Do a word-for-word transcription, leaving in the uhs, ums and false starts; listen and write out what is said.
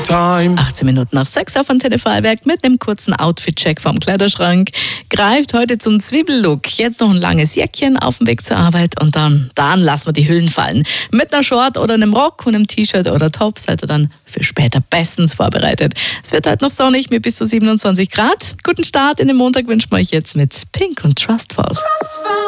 time. achtzehn Minuten nach sechs auf dem Telefonwerk mit einem kurzen Outfit-Check vom Kleiderschrank. Greift heute zum Zwiebellook. Jetzt noch ein langes Jäckchen auf dem Weg zur Arbeit und dann, dann lassen wir die Hüllen fallen. Mit einer Short oder einem Rock und einem T-Shirt oder Top seid ihr dann für später bestens vorbereitet. Es wird halt noch sonnig mit bis zu siebenundzwanzig Grad. Guten Start in den Montag wünschen wir euch jetzt mit Pink und Trustful.